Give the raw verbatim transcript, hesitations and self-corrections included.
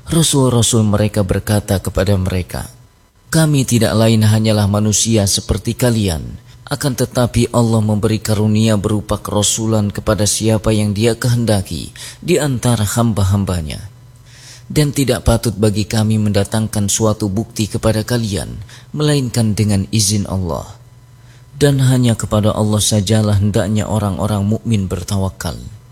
Rasul-rasul mereka berkata kepada mereka, "Kami tidak lain hanyalah manusia seperti kalian. Akan tetapi Allah memberi karunia berupa kerasulan kepada siapa yang Dia kehendaki di antara hamba-hambanya. Dan tidak patut bagi kami mendatangkan suatu bukti kepada kalian, melainkan dengan izin Allah. Dan hanya kepada Allah sajalah hendaknya orang-orang mukmin bertawakal."